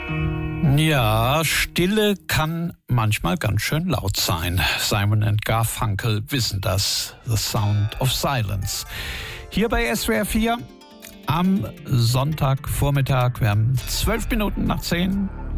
Ja, Stille kann manchmal ganz schön laut sein. Simon und Garfunkel wissen das. The Sound of Silence. Hier bei SWR 4 am Sonntagvormittag. Wir haben 12 Minuten nach 10.